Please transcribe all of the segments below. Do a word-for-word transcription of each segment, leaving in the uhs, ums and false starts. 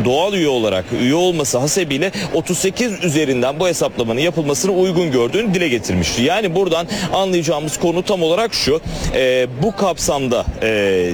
doğal üye olarak üye olması hasebiyle otuz sekiz üzerinden bu hesaplamanın yapılmasını uygun gördüğünü dile getirmişti. Yani buradan anlayacağımız konu tam olarak şu: e, bu kapsamda e,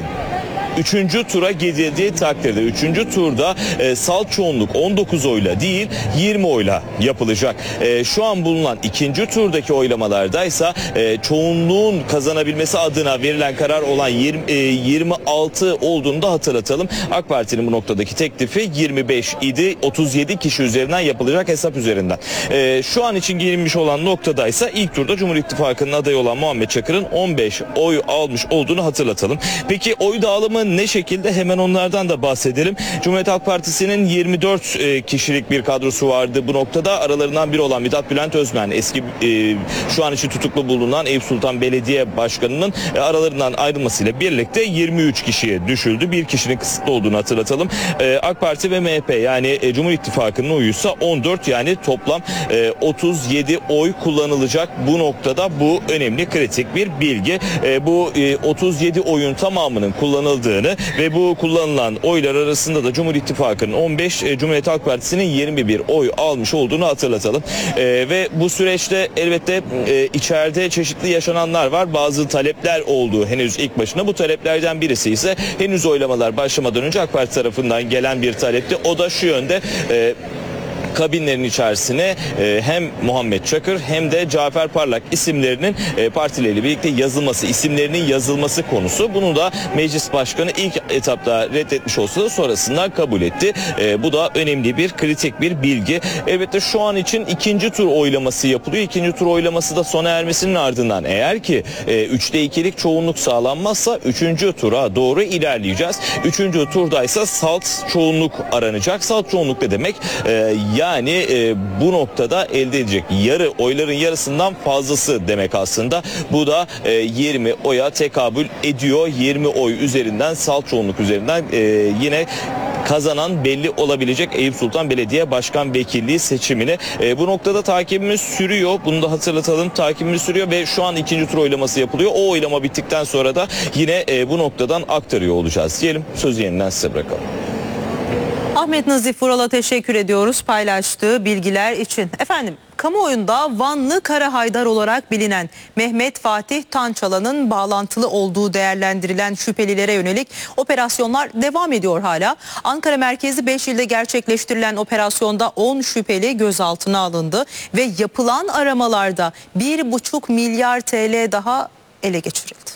Üçüncü tura gidildiği takdirde üçüncü turda e, salt çoğunluk on dokuz oyla değil yirmi oyla yapılacak. E, şu an bulunan ikinci turdaki oylamalardaysa e, çoğunluğun kazanabilmesi adına verilen karar olan yirmi, e, yirmi altı olduğunu da hatırlatalım. AK Parti'nin bu noktadaki teklifi yirmi beş idi. otuz yedi kişi üzerinden yapılacak hesap üzerinden. E, şu an için gelinmiş olan noktadaysa ilk turda Cumhur İttifakı'nın adayı olan Muhammet Çakır'ın on beş oy almış olduğunu hatırlatalım. Peki oy dağılımı ne şekilde? Hemen onlardan da bahsedelim. Cumhuriyet Halk Partisi'nin yirmi dört kişilik bir kadrosu vardı bu noktada. Aralarından biri olan Mithat Bülent Özmen, eski e, şu an için tutuklu bulunan Eyüp Sultan Belediye Başkanı'nın e, aralarından ayrılmasıyla birlikte yirmi üç kişiye düşüldü. Bir kişinin kısıtlı olduğunu hatırlatalım. E, AK Parti ve M H P yani e, Cumhur İttifakı'nın oyuysa on dört, yani toplam e, otuz yedi oy kullanılacak. Bu noktada bu önemli, kritik bir bilgi. E, bu e, otuz yedi oyun tamamının kullanıldığı ve bu kullanılan oylar arasında da Cumhur İttifakı'nın on beş, e, Cumhuriyet Halk Partisi'nin yirmi bir oy almış olduğunu hatırlatalım. E, ve bu süreçte elbette e, içeride çeşitli yaşananlar var. Bazı talepler olduğu henüz ilk başına. Bu taleplerden birisi ise henüz oylamalar başlamadan önce AK Parti tarafından gelen bir talepti. O da şu yönde: E, kabinlerin içerisine e, hem Muhammet Çakır hem de Cafer Parlak isimlerinin e, partileriyle birlikte yazılması, isimlerinin yazılması konusu. Bunu da Meclis Başkanı ilk etapta reddetmiş olsa da sonrasında kabul etti. E, bu da önemli bir, kritik bir bilgi. Elbette şu an için ikinci tur oylaması yapılıyor. İkinci tur oylaması da sona ermesinin ardından eğer ki e, üçte ikilik çoğunluk sağlanmazsa üçüncü tura doğru ilerleyeceğiz. Üçüncü turdaysa salt çoğunluk aranacak. Salt çoğunluk ne demek? E, Yani e, bu noktada elde edecek yarı, oyların yarısından fazlası demek aslında. Bu da e, yirmi oya tekabül ediyor. yirmi oy üzerinden, salt çoğunluk üzerinden e, yine kazanan belli olabilecek Eyüp Sultan Belediye Başkan Vekilliği seçimini. E, bu noktada takibimiz sürüyor. Bunu da hatırlatalım. Takibimiz sürüyor ve şu an ikinci tur oylaması yapılıyor. O oylama bittikten sonra da yine e, bu noktadan aktarıyor olacağız diyelim. Sözü yeniden size bırakalım. Ahmet Nazif Vural'a teşekkür ediyoruz paylaştığı bilgiler için. Efendim, kamuoyunda Vanlı Kara Haydar olarak bilinen Mehmet Fatih Tançalan'ın bağlantılı olduğu değerlendirilen şüphelilere yönelik operasyonlar devam ediyor hala. Ankara merkezi beş ilde gerçekleştirilen operasyonda on şüpheli gözaltına alındı ve yapılan aramalarda bir buçuk milyar T L daha ele geçirildi.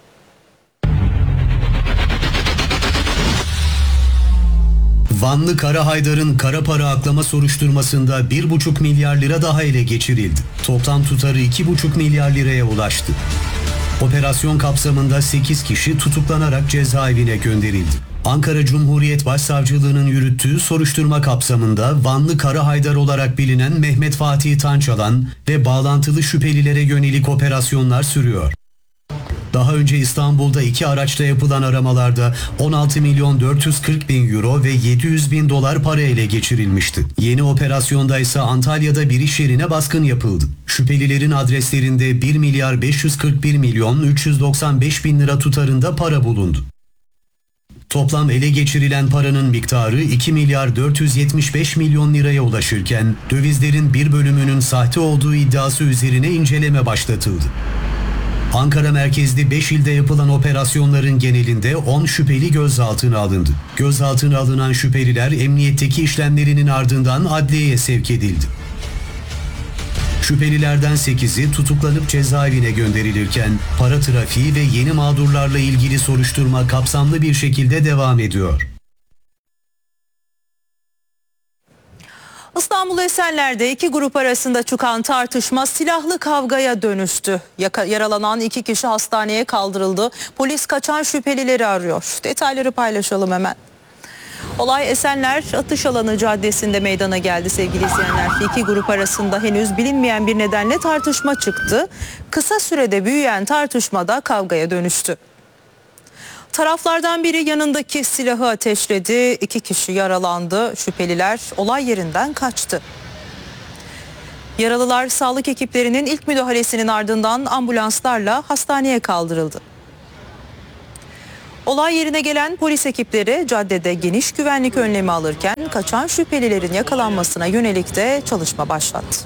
Vanlı Kara Haydar'ın kara para aklama soruşturmasında bir buçuk milyar lira daha ele geçirildi. Toplam tutarı iki buçuk milyar liraya ulaştı. Operasyon kapsamında sekiz kişi tutuklanarak cezaevine gönderildi. Ankara Cumhuriyet Başsavcılığı'nın yürüttüğü soruşturma kapsamında Vanlı Kara Haydar olarak bilinen Mehmet Fatih Tançalan ve bağlantılı şüphelilere yönelik operasyonlar sürüyor. Daha önce İstanbul'da iki araçta yapılan aramalarda on altı milyon dört yüz kırk bin euro ve yedi yüz bin dolar para ele geçirilmişti. Yeni operasyonda ise Antalya'da bir iş yerine baskın yapıldı. Şüphelilerin adreslerinde bir milyar beş yüz kırk bir milyon üç yüz doksan beş bin lira tutarında para bulundu. Toplam ele geçirilen paranın miktarı iki milyar dört yüz yetmiş beş milyon liraya ulaşırken dövizlerin bir bölümünün sahte olduğu iddiası üzerine inceleme başlatıldı. Ankara merkezli beş ilde yapılan operasyonların genelinde on şüpheli gözaltına alındı. Gözaltına alınan şüpheliler emniyetteki işlemlerinin ardından adliyeye sevk edildi. Şüphelilerden sekizi tutuklanıp cezaevine gönderilirken para trafiği ve yeni mağdurlarla ilgili soruşturma kapsamlı bir şekilde devam ediyor. İstanbul Esenler'de iki grup arasında çıkan tartışma silahlı kavgaya dönüştü. Yaka, yaralanan iki kişi hastaneye kaldırıldı. Polis kaçan şüphelileri arıyor. Detayları paylaşalım hemen. Olay Esenler Atış Alanı Caddesi'nde meydana geldi sevgili izleyenler. İki grup arasında henüz bilinmeyen bir nedenle tartışma çıktı. Kısa sürede büyüyen tartışmada kavgaya dönüştü. Taraflardan biri yanındaki silahı ateşledi. İki kişi yaralandı. Şüpheliler olay yerinden kaçtı. Yaralılar sağlık ekiplerinin ilk müdahalesinin ardından ambulanslarla hastaneye kaldırıldı. Olay yerine gelen polis ekipleri caddede geniş güvenlik önlemi alırken kaçan şüphelilerin yakalanmasına yönelik de çalışma başlattı.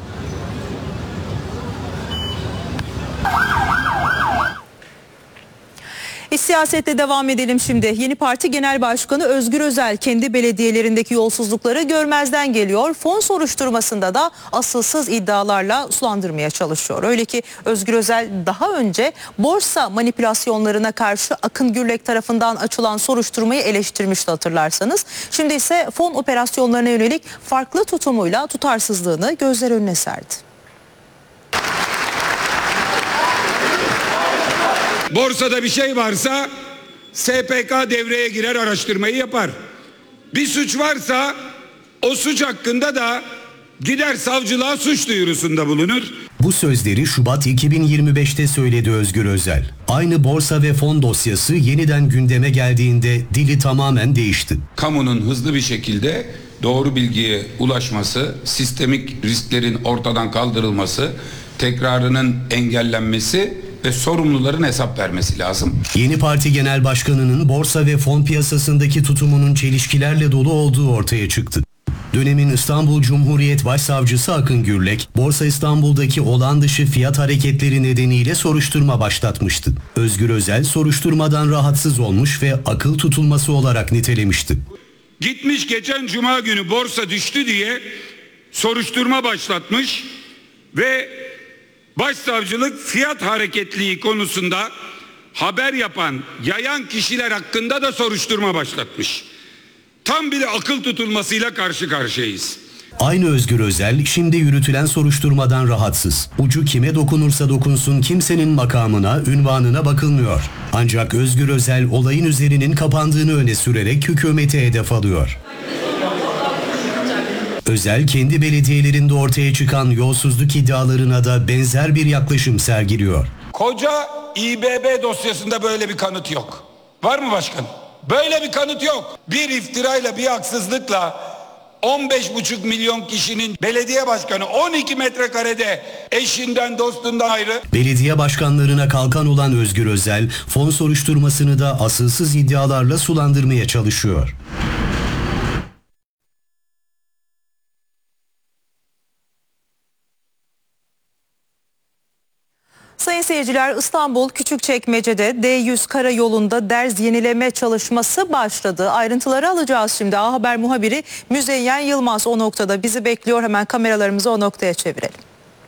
İç siyasetle devam edelim şimdi. Yeni Parti Genel Başkanı Özgür Özel kendi belediyelerindeki yolsuzlukları görmezden geliyor. Fon soruşturmasında da asılsız iddialarla sulandırmaya çalışıyor. Öyle ki Özgür Özel daha önce borsa manipülasyonlarına karşı Akın Gürlek tarafından açılan soruşturmayı eleştirmişti hatırlarsanız. Şimdi ise fon operasyonlarına yönelik farklı tutumuyla tutarsızlığını gözler önüne serdi. Borsada bir şey varsa S P K devreye girer, araştırmayı yapar. Bir suç varsa o suç hakkında da gider savcılığa suç duyurusunda bulunur. Bu sözleri Şubat iki bin yirmi beşte söyledi Özgür Özel. Aynı borsa ve fon dosyası yeniden gündeme geldiğinde dili tamamen değişti. Kamunun hızlı bir şekilde doğru bilgiye ulaşması, sistemik risklerin ortadan kaldırılması, tekrarının engellenmesi ve sorumluların hesap vermesi lazım. Yeni Parti Genel Başkanı'nın borsa ve fon piyasasındaki tutumunun çelişkilerle dolu olduğu ortaya çıktı. Dönemin İstanbul Cumhuriyet Başsavcısı Akın Gürlek, Borsa İstanbul'daki olağan dışı fiyat hareketleri nedeniyle soruşturma başlatmıştı. Özgür Özel soruşturmadan rahatsız olmuş ve akıl tutulması olarak nitelemişti. Gitmiş geçen cuma günü borsa düştü diye soruşturma başlatmış ve Başsavcılık fiyat hareketliği konusunda haber yapan, yayan kişiler hakkında da soruşturma başlatmış. Tam bir akıl tutulmasıyla karşı karşıyayız. Aynı Özgür Özel şimdi yürütülen soruşturmadan rahatsız. Ucu kime dokunursa dokunsun kimsenin makamına, ünvanına bakılmıyor. Ancak Özgür Özel olayın üzerinin kapandığını öne sürerek hükümeti hedef alıyor. Özel kendi belediyelerinde ortaya çıkan yolsuzluk iddialarına da benzer bir yaklaşım sergiliyor. Koca İ B B dosyasında böyle bir kanıt yok. Var mı başkanım? Böyle bir kanıt yok. Bir iftirayla, bir haksızlıkla on beş buçuk milyon kişinin belediye başkanı on iki metrekarede eşinden dostundan ayrı. Belediye başkanlarına kalkan olan Özgür Özel, fon soruşturmasını da asılsız iddialarla sulandırmaya çalışıyor. Sayın seyirciler, İstanbul Küçükçekmece'de D yüz karayolunda derz yenileme çalışması başladı. Ayrıntıları alacağız şimdi. A Haber muhabiri Müzeyyen Yılmaz o noktada bizi bekliyor. Hemen kameralarımızı o noktaya çevirelim.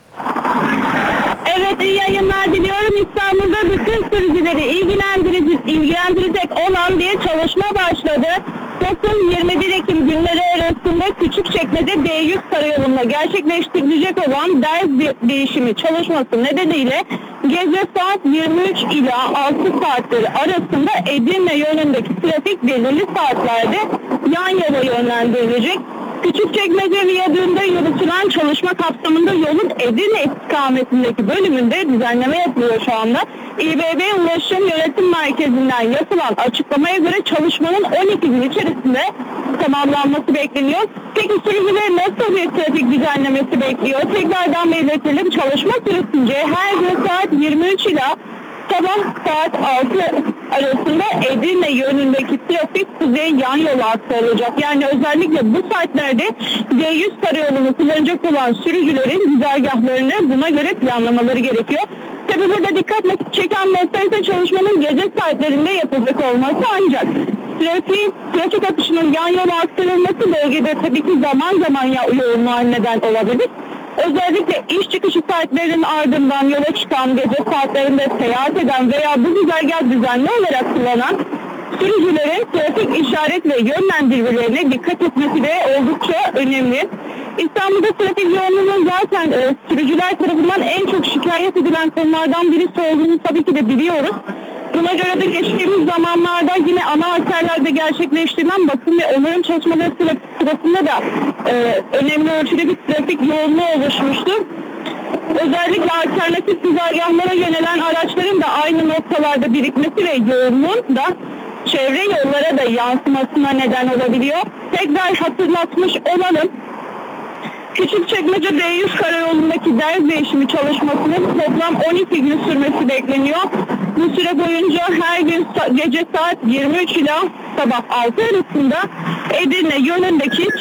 Evet, iyi yayınlar diliyorum. İstanbul'da bütün sürücüleri ilgilendirecek, ilgilendirecek olan bir çalışma başladı. dokuz yirmi bir Ekim günleri arasında Küçükçekmece D yüz karayolunda gerçekleştirilecek olan derz değişimi çalışması nedeniyle gece saat yirmi üç ila altı saatleri arasında Edirne yönündeki trafik belirli saatlerde yan yola yönlendirilecek. Küçükçekmece Viyadüğü'nde yürütülen çalışma kapsamında yolun Edirne istikametindeki bölümünde düzenleme yapılıyor şu anda. İ B B Ulaşım Yönetim Merkezi'nden yapılan açıklamaya göre çalışmanın on iki gün içerisinde tamamlanması bekleniyor. Peki sürücüler nasıl bir trafik düzenlemesi bekliyor? Tekrardan belirtelim, çalışma süresince her gün saat yirmi üç ila sabah saat altı arasında Edirne yönündeki trafik kuzey yan yola aktarılacak. Yani özellikle bu saatlerde D yüz karayolunu kullanacak olan sürücülerin güzergahlarını buna göre planlamaları gerekiyor. Tabi burada dikkat çeken nokta ise çalışmanın gece saatlerinde yapılacak olması, ancak trafik, trafik akışının yan yola aktarılması bölgede tabii ki zaman zaman yoğunluğa neden olabilir. Özellikle iş çıkışı saatlerinin ardından yola çıkan, gece saatlerinde seyahat eden veya bu güzergah düzenli olarak kullanan sürücülerin trafik işaret ve yönlendirmelerine dikkat etmesi de oldukça önemli. İstanbul'da trafik yoğunluğunun zaten e, sürücüler tarafından en çok şikayet edilen konulardan birisi olduğunu tabii ki de biliyoruz. Buna göre de geçtiğimiz zamanlarda yine ana arterlerde gerçekleştirilen bakım ve onarım çalışmaları sırasında da e, önemli ölçüde bir trafik yoğunluğu oluşmuştu. Özellikle alternatif güzergahlara yönelen araçların da aynı noktalarda birikmesi ve yoğunluğun da çevre yollara da yansımasına neden olabiliyor. Tekrar hatırlatmış olalım. Küçükçekmece D yüz karayolundaki ders değişimi çalışmasının toplam on iki gün sürmesi bekleniyor. Bu süre boyunca her gün sa- gece saat yirmi üç ila sabah altı arasında Edirne yönündeki